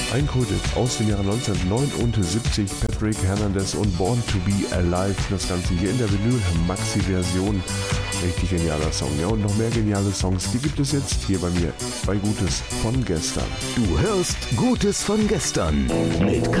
Ein Krötet aus dem Jahre 1979, Patrick Hernandez und Born to Be Alive. Das Ganze hier in der Vinyl-Maxi-Version. Richtig genialer Song. Ja, und noch mehr geniale Songs, die gibt es jetzt hier bei mir bei Gutes von gestern. Du hörst Gutes von gestern mit